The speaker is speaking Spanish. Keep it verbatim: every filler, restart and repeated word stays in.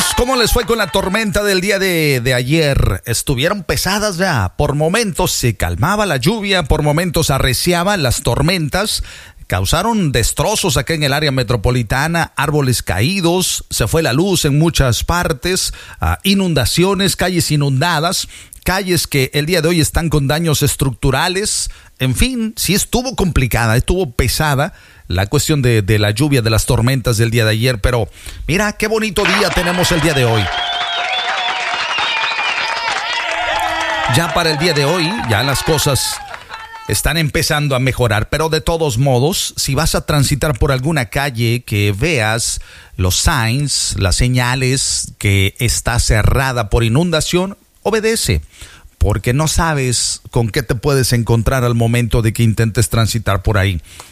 amigos, ¿cómo les fue con la tormenta del día de, de ayer? Estuvieron pesadas ya. Por momentos se calmaba la lluvia, por momentos arreciaban las tormentas. Causaron destrozos acá en el área metropolitana, árboles caídos, se fue la luz en muchas partes, uh, inundaciones, calles inundadas, calles que el día de hoy están con daños estructurales. En fin, sí estuvo complicada, estuvo pesada la cuestión de, de la lluvia, de las tormentas del día de ayer, pero mira qué bonito día tenemos el día de hoy. Ya para el día de hoy, ya las cosas están empezando a mejorar, pero de todos modos, si vas a transitar por alguna calle que veas los signs, las señales que está cerrada por inundación, obedece, porque no sabes con qué te puedes encontrar al momento de que intentes transitar por ahí.